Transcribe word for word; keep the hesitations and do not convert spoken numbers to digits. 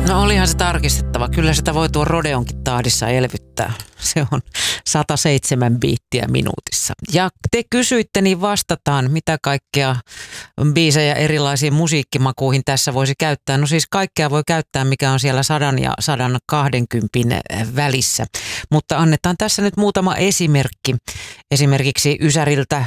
No olihan se tarkistettava. Kyllä sitä voi tuon Rodeonkin tahdissa elvyttää. Se on sata seitsemän biittiä minuutissa. Ja te kysyitte, niin vastataan, mitä kaikkea biisejä erilaisiin musiikkimakuihin tässä voisi käyttää. No siis kaikkea voi käyttää, mikä on siellä sadan ja sadan kahdenkympin välissä. Mutta annetaan tässä nyt muutama esimerkki. Esimerkiksi Ysäriltä